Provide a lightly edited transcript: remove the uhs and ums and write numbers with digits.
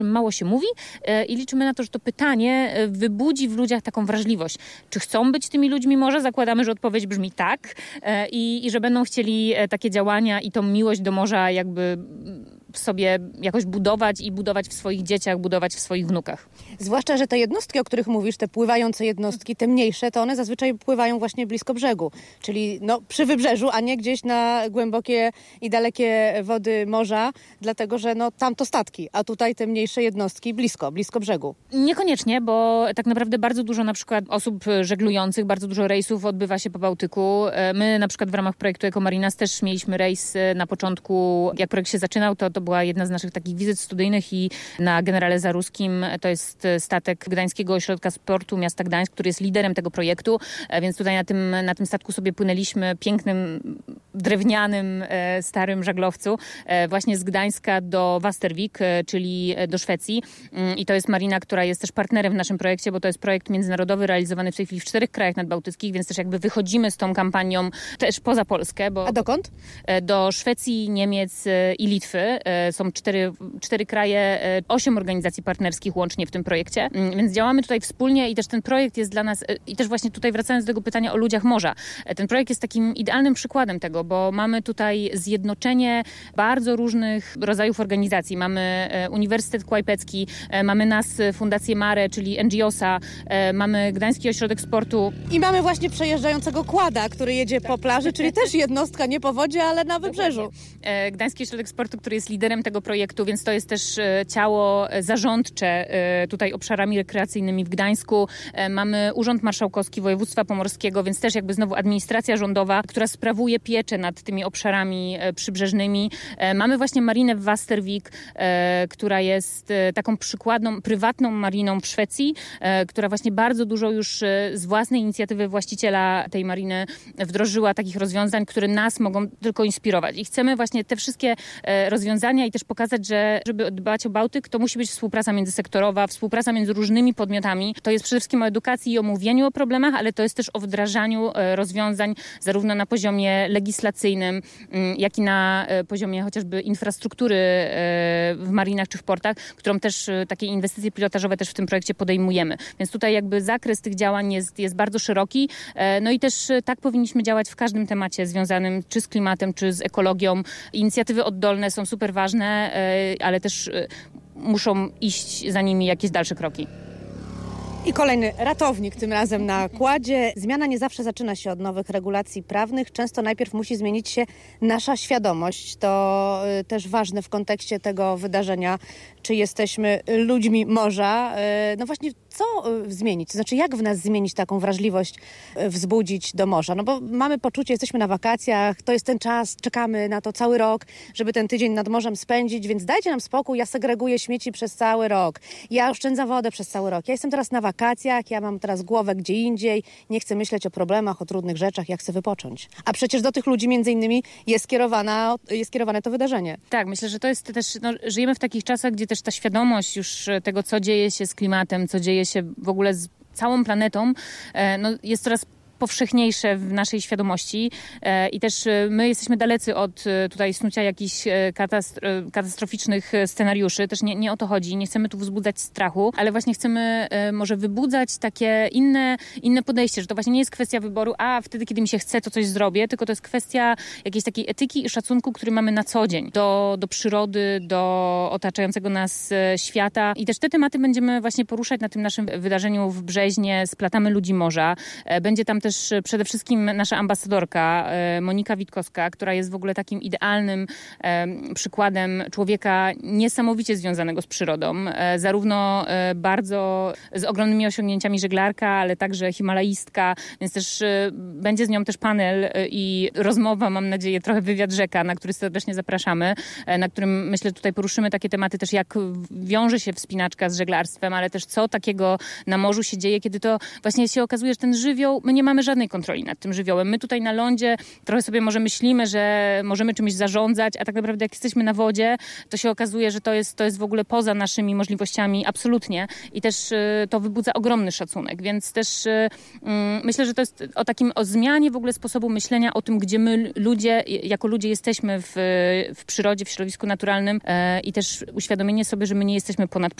mało się mówi i liczymy na to, że to pytanie wybudzi w ludziach taką wrażliwość. Czy chcą być tymi ludźmi morza? Zakładamy, że odpowiedź brzmi tak i że będą chcieli takie działania i tą miłość do morza jakby w sobie jakoś budować i budować w swoich dzieciach, budować w swoich wnukach. Zwłaszcza, że te jednostki, o których mówisz, te pływające jednostki, te mniejsze, to one zazwyczaj pływają właśnie blisko brzegu, czyli przy wybrzeżu, a nie gdzieś na głębokie i dalekie wody morza, dlatego że tam to statki, a tutaj te mniejsze jednostki blisko brzegu. Niekoniecznie, bo tak naprawdę bardzo dużo na przykład osób żeglujących, bardzo dużo rejsów odbywa się po Bałtyku. My na przykład w ramach projektu Ecomarinas też mieliśmy rejs na początku, jak projekt się zaczynał, to była jedna z naszych takich wizyt studyjnych i na Generale Zaruskim to jest statek Gdańskiego Ośrodka Sportu Miasta Gdańsk, który jest liderem tego projektu, więc tutaj na tym statku sobie płynęliśmy pięknym, drewnianym, starym żaglowcu właśnie z Gdańska do Wastervik, czyli do Szwecji i to jest marina, która jest też partnerem w naszym projekcie, bo to jest projekt międzynarodowy realizowany w tej chwili w 4 krajach nadbałtyckich, więc też jakby wychodzimy z tą kampanią też poza Polskę. A dokąd? Do Szwecji, Niemiec i Litwy. Są 4 kraje, 8 organizacji partnerskich łącznie w tym projekcie, więc działamy tutaj wspólnie i też ten projekt jest dla nas, i też właśnie tutaj wracając do tego pytania o ludziach morza, ten projekt jest takim idealnym przykładem tego, bo mamy tutaj zjednoczenie bardzo różnych rodzajów organizacji. Mamy Uniwersytet Kłajpecki, mamy nas, Fundację Mare, czyli NGO-sa, mamy Gdański Ośrodek Sportu. I mamy właśnie przejeżdżającego quada, który jedzie po plaży, czyli też jednostka nie po wodzie, ale na wybrzeżu. Gdański Ośrodek Sportu, który jest liderem tego projektu, więc to jest też ciało zarządcze tutaj obszarami rekreacyjnymi w Gdańsku. Mamy Urząd Marszałkowski Województwa Pomorskiego, więc też jakby znowu administracja rządowa, która sprawuje pieczę nad tymi obszarami przybrzeżnymi. Mamy właśnie marinę w Wastervik, która jest taką przykładną, prywatną mariną w Szwecji, która właśnie bardzo dużo już z własnej inicjatywy właściciela tej mariny wdrożyła takich rozwiązań, które nas mogą tylko inspirować. I chcemy właśnie te wszystkie rozwiązania i też pokazać, że żeby dbać o Bałtyk, to musi być współpraca międzysektorowa, współpraca między różnymi podmiotami. To jest przede wszystkim o edukacji i o mówieniu o problemach, ale to jest też o wdrażaniu rozwiązań zarówno na poziomie legislacyjnym, jak i na poziomie chociażby infrastruktury w marinach czy w portach, którą też takie inwestycje pilotażowe też w tym projekcie podejmujemy. Więc tutaj jakby zakres tych działań jest bardzo szeroki. No i też tak powinniśmy działać w każdym temacie związanym czy z klimatem, czy z ekologią. Inicjatywy oddolne są super ważne, ale też muszą iść za nimi jakieś dalsze kroki. I kolejny ratownik, tym razem na kładzie. Zmiana nie zawsze zaczyna się od nowych regulacji prawnych. Często najpierw musi zmienić się nasza świadomość. To też ważne w kontekście tego wydarzenia, czy jesteśmy ludźmi morza. No właśnie, co zmienić? To znaczy, jak w nas zmienić taką wrażliwość, wzbudzić do morza? No bo mamy poczucie, jesteśmy na wakacjach, to jest ten czas, czekamy na to cały rok, żeby ten tydzień nad morzem spędzić, więc dajcie nam spokój, ja segreguję śmieci przez cały rok. Ja oszczędzam wodę przez cały rok. Ja jestem teraz na wakacjach, ja mam teraz głowę gdzie indziej, nie chcę myśleć o problemach, o trudnych rzeczach, ja chcę wypocząć. A przecież do tych ludzi między innymi jest skierowane to wydarzenie. Tak, myślę, że to jest też, żyjemy w takich czasach, gdzie też ta świadomość już tego, co dzieje się z klimatem, co dzieje się w ogóle z całą planetą, jest coraz powszechniejsze w naszej świadomości i też my jesteśmy dalecy od tutaj snucia jakichś katastroficznych scenariuszy. Też nie o to chodzi. Nie chcemy tu wzbudzać strachu, ale właśnie chcemy może wybudzać takie inne podejście, że to właśnie nie jest kwestia wyboru, a wtedy, kiedy mi się chce, to coś zrobię, tylko to jest kwestia jakiejś takiej etyki i szacunku, który mamy na co dzień do przyrody, do otaczającego nas świata. I też te tematy będziemy właśnie poruszać na tym naszym wydarzeniu w Brzeźnie. Splatamy ludzi morza. Będzie tam też przede wszystkim nasza ambasadorka Monika Witkowska, która jest w ogóle takim idealnym przykładem człowieka niesamowicie związanego z przyrodą. Zarówno bardzo z ogromnymi osiągnięciami żeglarka, ale także himalaistka, więc też będzie z nią też panel i rozmowa, mam nadzieję, trochę wywiad rzeka, na który serdecznie zapraszamy, na którym myślę tutaj poruszymy takie tematy też, jak wiąże się wspinaczka z żeglarstwem, ale też co takiego na morzu się dzieje, kiedy to właśnie się okazuje, że ten żywioł, my nie mamy mamy żadnej kontroli nad tym żywiołem. My tutaj na lądzie trochę sobie może myślimy, że możemy czymś zarządzać, a tak naprawdę jak jesteśmy na wodzie, to się okazuje, że to jest w ogóle poza naszymi możliwościami absolutnie i też to wybudza ogromny szacunek, więc też myślę, że to jest o zmianie w ogóle sposobu myślenia o tym, gdzie my ludzie, jako ludzie jesteśmy w przyrodzie, w środowisku naturalnym i też uświadomienie sobie, że my nie jesteśmy ponad